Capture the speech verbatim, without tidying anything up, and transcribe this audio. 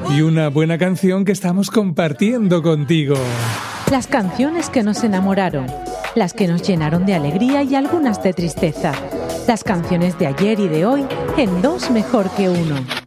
y una buena canción que estamos compartiendo contigo. Las canciones que nos enamoraron, las que nos llenaron de alegría y algunas de tristeza. Las canciones de ayer y de hoy en Dos Mejor que Uno.